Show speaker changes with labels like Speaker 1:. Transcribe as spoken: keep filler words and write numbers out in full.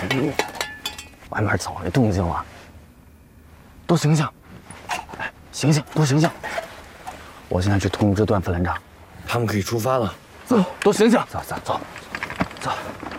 Speaker 1: 外面早有动静了，都醒醒！哎，醒醒，都醒醒！我现在去通知段副连长，
Speaker 2: 他们可以出发了。
Speaker 1: 走，都醒醒！走走走走。